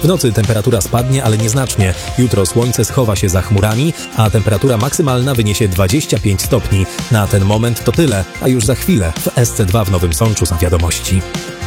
W nocy temperatura spadnie, ale nieznacznie. Jutro słońce schowa się za chmurami, a temperatura maksymalna wyniesie 25 stopni. Na ten moment to tyle, a już za chwilę w SC2 w Nowym Sączu są wiadomości.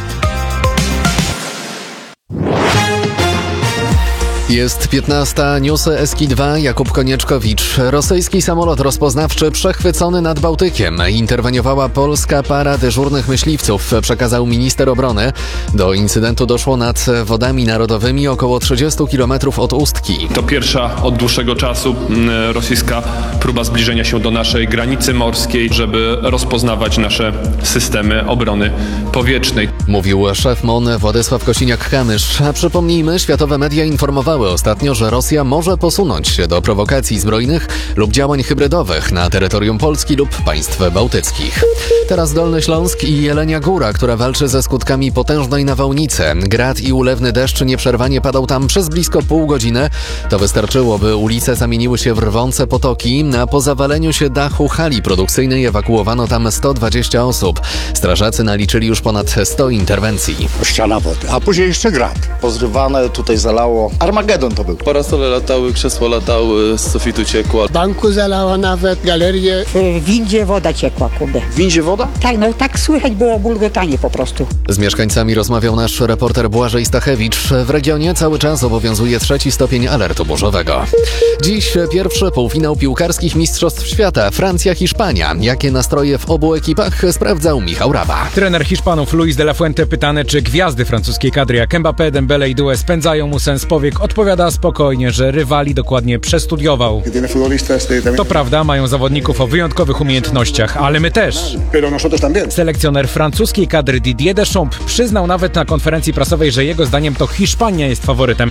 Jest 15, newsy SK2, Jakub Konieczkowicz. Rosyjski samolot rozpoznawczy przechwycony nad Bałtykiem. Interweniowała polska para dyżurnych myśliwców, przekazał minister obrony. Do incydentu doszło nad wodami narodowymi około 30 km od Ustki. To pierwsza od dłuższego czasu rosyjska próba zbliżenia się do naszej granicy morskiej, żeby rozpoznawać nasze systemy obrony powietrznej. Mówił szef MON Władysław Kosiniak-Kamysz. A przypomnijmy, światowe media informowały ostatnio, że Rosja może posunąć się do prowokacji zbrojnych lub działań hybrydowych na terytorium Polski lub państw bałtyckich. Teraz Dolny Śląsk i Jelenia Góra, która walczy ze skutkami potężnej nawałnicy. Grad i ulewny deszcz nieprzerwanie padał tam przez blisko pół godziny. To wystarczyło, by ulice zamieniły się w rwące potoki. A po zawaleniu się dachu hali produkcyjnej ewakuowano tam 120 osób. Strażacy naliczyli już ponad 100 interwencji. Ściana wody, a później jeszcze grad. Pozrywane, tutaj zalało. Armagedon to był. Parasole latały, krzesła latały, z sufitu ciekła. Banku zalała nawet, galerię. W windzie woda ciekła, kurde. W windzie woda? Tak, no tak słychać było bulgotanie po prostu. Z mieszkańcami rozmawiał nasz reporter Błażej Stachewicz. W regionie cały czas obowiązuje 3 stopień alertu burzowego. Dziś pierwszy półfinał piłkarskich Mistrzostw Świata. Francja-Hiszpania. Jakie nastroje w obu ekipach sprawdzał Michał Rawa. Trener Hiszpanów Luis de la Fuente pytany, czy gwiazdy francuskiej kadry jak Mbappé, Dembele i Doué spędzają mu sens powiek, odpowiada spokojnie, że rywali dokładnie przestudiował. To prawda, mają zawodników o wyjątkowych umiejętnościach, ale my też. Selekcjoner francuskiej kadry Didier Deschamps przyznał nawet na konferencji prasowej, że jego zdaniem to Hiszpania jest faworytem.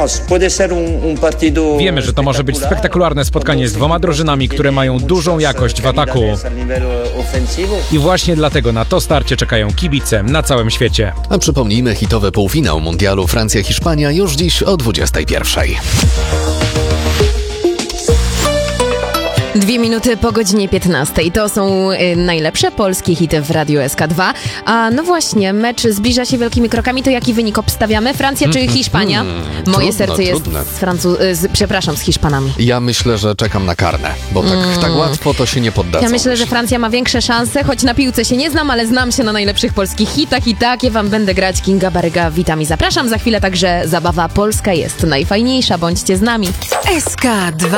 Wiemy, że to może być spektakularne spotkanie z dwoma drużynami, które mają dużą jakość w ataku. I właśnie dlatego na to starcie czekają kibice na całym świecie. A przypomnijmy, hitowy półfinał mundialu Francja-Hiszpania już dziś o 21:00. 2 minuty po godzinie 15. To są najlepsze polskie hity w Radiu SK2. A no właśnie, mecz zbliża się wielkimi krokami. To jaki wynik obstawiamy? Francja czy Hiszpania? Moje serce jest z Hiszpanami. Ja myślę, że czekam na karne, bo tak łatwo to się nie poddadzą. Ja myślę, że Francja ma większe szanse, choć na piłce się nie znam, ale znam się na najlepszych polskich hitach i takie wam będę grać. Kinga Baryga, witam i zapraszam. Za chwilę także zabawa Polska jest najfajniejsza. Bądźcie z nami. SK2